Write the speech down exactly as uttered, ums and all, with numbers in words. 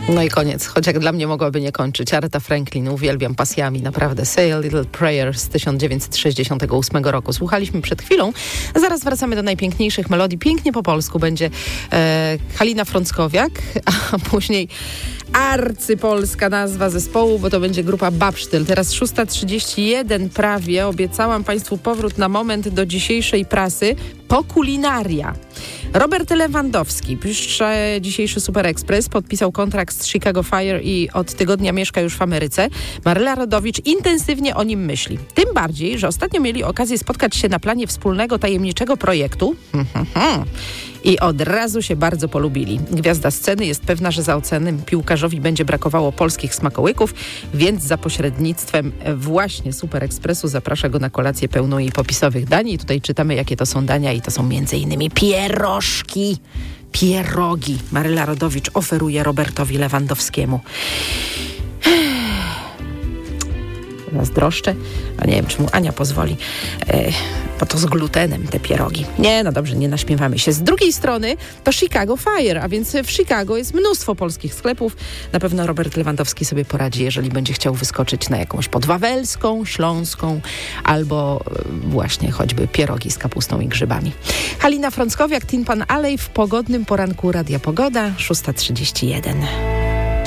No i koniec, choć jak dla mnie mogłaby nie kończyć. Aretha Franklin, uwielbiam pasjami, naprawdę. Say a Little Prayer z tysiąc dziewięćset sześćdziesiątego ósmego roku. Słuchaliśmy przed chwilą. Zaraz wracamy do najpiękniejszych melodii. Pięknie po polsku będzie e, Halina Frąckowiak, a później arcypolska nazwa zespołu, bo to będzie grupa Babsztyl. Teraz szósta trzydzieści jeden prawie. Obiecałam Państwu powrót na moment do dzisiejszej prasy. Pokulinaria. Robert Lewandowski, pisze dzisiejszy Super Express, podpisał kontrakt z Chicago Fire i od tygodnia mieszka już w Ameryce. Maryla Rodowicz intensywnie o nim myśli. Tym bardziej, że ostatnio mieli okazję spotkać się na planie wspólnego tajemniczego projektu i od razu się bardzo polubili. Gwiazda sceny jest pewna, że za oceanem piłkarzowi będzie brakowało polskich smakołyków, więc za pośrednictwem właśnie Super Expressu zaprasza go na kolację pełną jej popisowych dań. I tutaj czytamy, jakie to są dania i to są między innymi pierożki. Pierogi Maryla Rodowicz oferuje Robertowi Lewandowskiemu. Zazdroszczę, a nie wiem, czy mu Ania pozwoli, e, bo to z glutenem te pierogi. Nie, no dobrze, nie naśmiewamy się. Z drugiej strony to Chicago Fire, a więc w Chicago jest mnóstwo polskich sklepów. Na pewno Robert Lewandowski sobie poradzi, jeżeli będzie chciał wyskoczyć na jakąś podwawelską, śląską albo właśnie choćby pierogi z kapustą i grzybami. Halina Frąckowiak, Tin Pan Alley w pogodnym poranku Radia Pogoda, szósta trzydzieści jeden.